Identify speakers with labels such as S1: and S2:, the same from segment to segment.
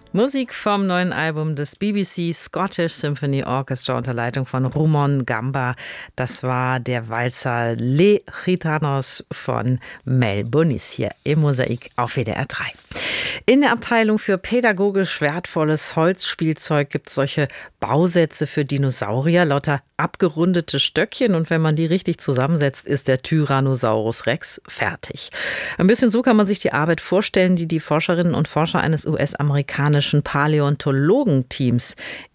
S1: Musik vom neuen Album des BBC Scottish Symphony Orchestra unter Leitung von Rumon Gamba. Das war der Walzer Les Gitanos von Mel Bonis hier im Mosaik auf WDR 3. In der Abteilung für pädagogisch wertvolles Holzspielzeug gibt es solche Bausätze für Dinosaurier, lauter abgerundete Stöckchen, und wenn man die richtig zusammensetzt, ist der Tyrannosaurus Rex fertig. Ein bisschen so kann man sich die Arbeit vorstellen, die die Forscherinnen und Forscher eines US-amerikanischen Paläontologenteams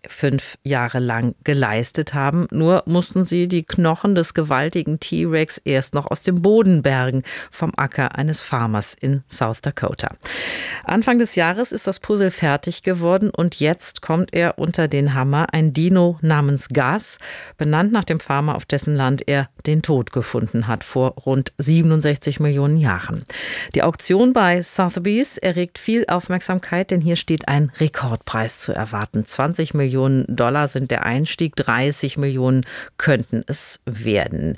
S1: 5 Jahre lang geleistet haben. Nur mussten sie die Knochen des gewaltigen T-Rex erst noch aus dem Boden bergen, vom Acker eines Farmers in South Dakota. Anfang des Jahres ist das Puzzle fertig geworden und jetzt kommt er unter den Hammer, ein Dino namens Gus, benannt nach dem Farmer, auf dessen Land er den Tod gefunden hat, vor rund 67 Millionen Jahren. Die Auktion bei Sotheby's erregt viel Aufmerksamkeit, denn hier steht ein Rekordpreis zu erwarten. 20 Millionen Dollar sind der Einstieg, 30 Millionen könnten es werden.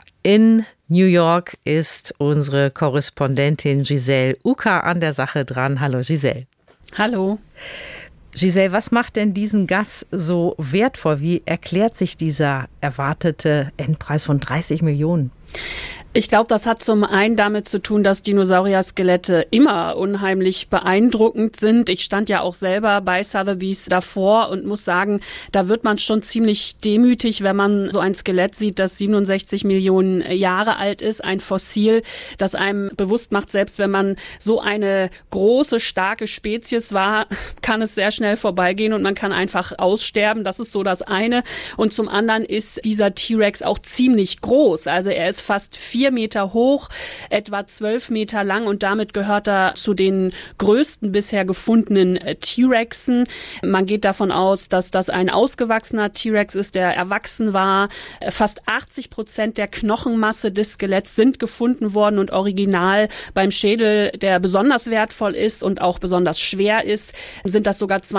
S1: In New York ist unsere Korrespondentin Giselle Uka an der Sache dran. Hallo Giselle.
S2: Hallo.
S1: Giselle, was macht denn diesen Gas so wertvoll? Wie erklärt sich dieser erwartete Endpreis von 30 Millionen?
S2: Ich glaube, das hat zum einen damit zu tun, dass Dinosaurier-Skelette immer unheimlich beeindruckend sind. Ich stand ja auch selber bei Sotheby's davor und muss sagen, da wird man schon ziemlich demütig, wenn man so ein Skelett sieht, das 67 Millionen Jahre alt ist, ein Fossil, das einem bewusst macht, selbst wenn man so eine große, starke Spezies war, kann es sehr schnell vorbeigehen und man kann einfach aussterben. Das ist so das eine. Und zum anderen ist dieser T-Rex auch ziemlich groß. Also er ist fast 4 Meter hoch, etwa 12 Meter lang, und damit gehört er zu den größten bisher gefundenen T-Rexen. Man geht davon aus, dass das ein ausgewachsener T-Rex ist, der erwachsen war. Fast 80% der Knochenmasse des Skeletts sind gefunden worden und original. Beim Schädel, der besonders wertvoll ist und auch besonders schwer ist, sind das sogar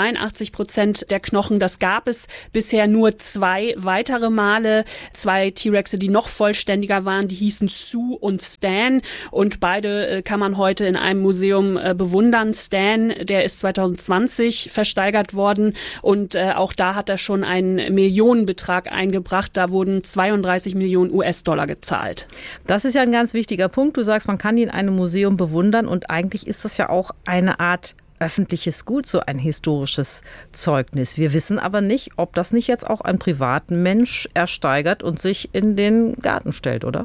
S2: 82% der Knochen. Das gab es bisher nur 2 weitere Male. 2 T-Rexe, die noch vollständiger waren, die hießen Sue und Stan, und beide kann man heute in einem Museum bewundern. Stan, der ist 2020 versteigert worden, und auch da hat er schon einen Millionenbetrag eingebracht. Da wurden 32 Millionen US-Dollar gezahlt.
S1: Das ist ja ein ganz wichtiger Punkt. Du sagst, man kann ihn in einem Museum bewundern, und eigentlich ist das ja auch eine Art öffentliches Gut, so ein historisches Zeugnis. Wir wissen aber nicht, ob das nicht jetzt auch ein Privatmensch ersteigert und sich in den Garten stellt, oder?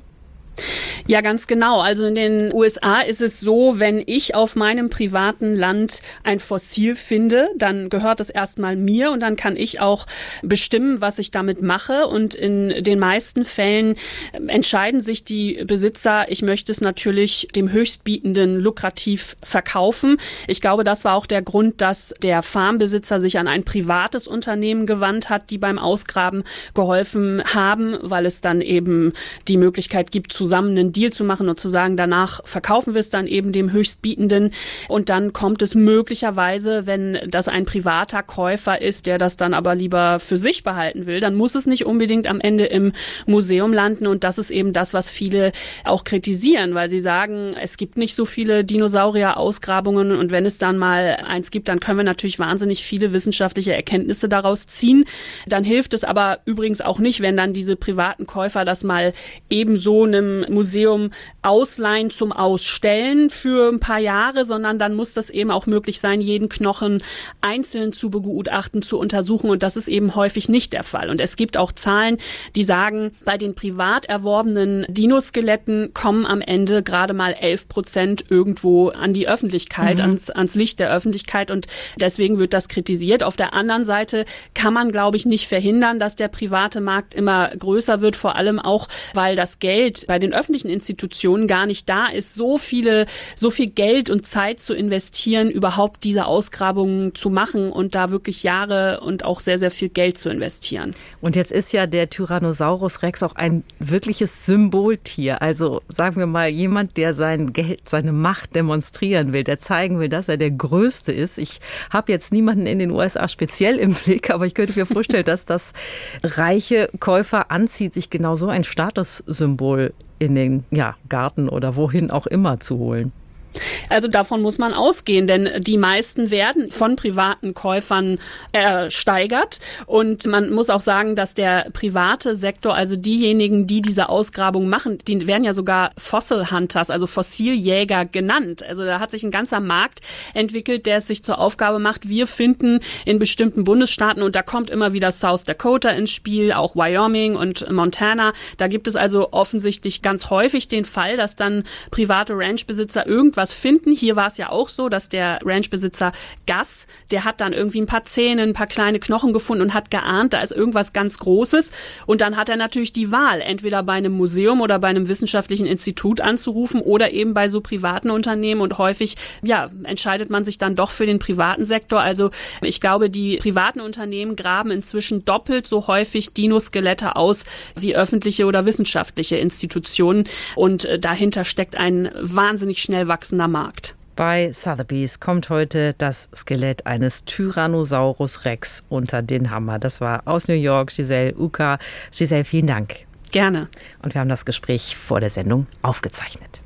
S2: Ja, ganz genau. Also in den USA ist es so, wenn ich auf meinem privaten Land ein Fossil finde, dann gehört es erstmal mir, und dann kann ich auch bestimmen, was ich damit mache. Und in den meisten Fällen entscheiden sich die Besitzer, ich möchte es natürlich dem Höchstbietenden lukrativ verkaufen. Ich glaube, das war auch der Grund, dass der Farmbesitzer sich an ein privates Unternehmen gewandt hat, die beim Ausgraben geholfen haben, weil es dann eben die Möglichkeit gibt, zusammen einen Deal zu machen und zu sagen, danach verkaufen wir es dann eben dem Höchstbietenden. Und dann kommt es möglicherweise, wenn das ein privater Käufer ist, der das dann aber lieber für sich behalten will, dann muss es nicht unbedingt am Ende im Museum landen. Und das ist eben das, was viele auch kritisieren, weil sie sagen, es gibt nicht so viele Dinosaurier-Ausgrabungen, und wenn es dann mal eins gibt, dann können wir natürlich wahnsinnig viele wissenschaftliche Erkenntnisse daraus ziehen. Dann hilft es aber übrigens auch nicht, wenn dann diese privaten Käufer das mal ebenso einem Museum ausleihen zum Ausstellen für ein paar Jahre, sondern dann muss das eben auch möglich sein, jeden Knochen einzeln zu begutachten, zu untersuchen, und das ist eben häufig nicht der Fall. Und es gibt auch Zahlen, die sagen, bei den privat erworbenen Dinoskeletten kommen am Ende gerade mal 11% irgendwo an die Öffentlichkeit, ans Licht der Öffentlichkeit, und deswegen wird das kritisiert. Auf der anderen Seite kann man, glaube ich, nicht verhindern, dass der private Markt immer größer wird, vor allem auch, weil das Geld bei den öffentlichen Institutionen gar nicht da ist, so viel Geld und Zeit zu investieren, überhaupt diese Ausgrabungen zu machen und da wirklich Jahre und auch sehr, sehr viel Geld zu investieren.
S1: Und jetzt ist ja der Tyrannosaurus Rex auch ein wirkliches Symboltier. Also sagen wir mal, jemand, der sein Geld, seine Macht demonstrieren will, der zeigen will, dass er der Größte ist. Ich habe jetzt niemanden in den USA speziell im Blick, aber ich könnte mir vorstellen, dass das reiche Käufer anzieht, sich genau so ein Statussymbol in den Garten oder wohin auch immer zu holen.
S2: Also davon muss man ausgehen, denn die meisten werden von privaten Käufern ersteigert. Und man muss auch sagen, dass der private Sektor, also diejenigen, die diese Ausgrabung machen, die werden ja sogar Fossil Hunters, also Fossiljäger genannt. Also da hat sich ein ganzer Markt entwickelt, der es sich zur Aufgabe macht, wir finden in bestimmten Bundesstaaten, und da kommt immer wieder South Dakota ins Spiel, auch Wyoming und Montana. Da gibt es also offensichtlich ganz häufig den Fall, dass dann private Ranchbesitzer irgendwas finden. Hier war es ja auch so, dass der Ranchbesitzer Gus, der hat dann irgendwie ein paar Zähne, ein paar kleine Knochen gefunden und hat geahnt, da ist irgendwas ganz Großes. Und dann hat er natürlich die Wahl, entweder bei einem Museum oder bei einem wissenschaftlichen Institut anzurufen oder eben bei so privaten Unternehmen. Und häufig, entscheidet man sich dann doch für den privaten Sektor. Also ich glaube, die privaten Unternehmen graben inzwischen doppelt so häufig Dinoskelette aus wie öffentliche oder wissenschaftliche Institutionen. Und dahinter steckt ein wahnsinnig schnell wachsender Markt.
S1: Bei Sotheby's kommt heute das Skelett eines Tyrannosaurus Rex unter den Hammer. Das war aus New York Giselle Uka. Giselle, vielen Dank.
S2: Gerne.
S1: Und wir haben das Gespräch vor der Sendung aufgezeichnet.